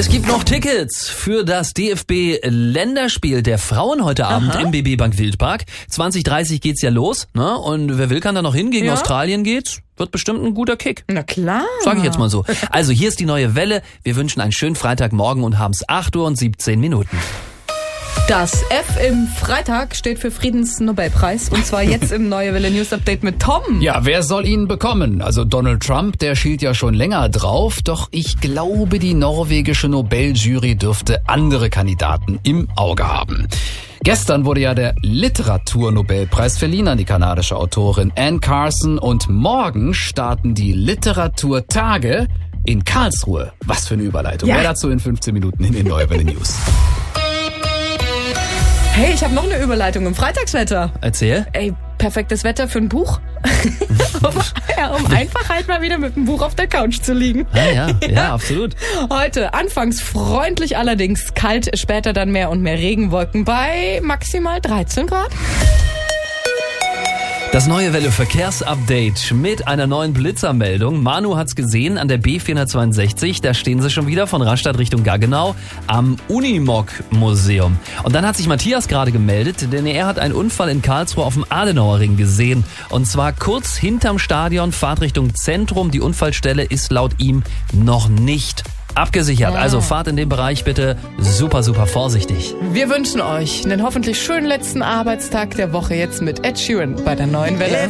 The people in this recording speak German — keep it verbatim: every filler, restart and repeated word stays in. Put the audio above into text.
Es gibt noch Tickets für das D F B-Länderspiel der Frauen heute Abend Aha. im B B Bank Wildpark. zwanzig Uhr dreißig geht's ja los, ne? Und wer will, kann da noch hin. Gegen Ja. Australien geht's. Wird bestimmt ein guter Kick. Na klar. Sag ich jetzt mal so. Also hier ist die neue Welle. Wir wünschen einen schönen Freitagmorgen und haben's acht Uhr und siebzehn Minuten. Das F im Freitag steht für Friedensnobelpreis. Und zwar jetzt im Neue Welle News Update mit Tom. Ja, wer soll ihn bekommen? Also Donald Trump, der schielt ja schon länger drauf. Doch ich glaube, die norwegische Nobeljury dürfte andere Kandidaten im Auge haben. Gestern wurde ja der Literaturnobelpreis verliehen an die kanadische Autorin Anne Carson. Und morgen starten die Literaturtage in Karlsruhe. Was für eine Überleitung. Ja. Mehr dazu in fünfzehn Minuten in den Neue Welle News. Hey, ich habe noch eine Überleitung im Freitagswetter. Erzähl. Ey, perfektes Wetter für ein Buch. um, ja, um einfach halt mal wieder mit dem Buch auf der Couch zu liegen. Ah, ja, ja, absolut. Heute anfangs freundlich, allerdings kalt, später dann mehr und mehr Regenwolken bei maximal dreizehn Grad. Das Neue Welle Verkehrsupdate mit einer neuen Blitzermeldung. Manu hat's gesehen an der B vierhundertzweiundsechzig. Da stehen sie schon wieder von Rastatt Richtung Gaggenau am Unimog-Museum. Und dann hat sich Matthias gerade gemeldet, denn er hat einen Unfall in Karlsruhe auf dem Adenauerring gesehen. Und zwar kurz hinterm Stadion, Fahrt Richtung Zentrum. Die Unfallstelle ist laut ihm noch nicht abgesichert. Also fahrt in dem Bereich bitte super, super vorsichtig. Wir wünschen euch einen hoffentlich schönen letzten Arbeitstag der Woche jetzt mit Ed Sheeran bei der Neuen Welle.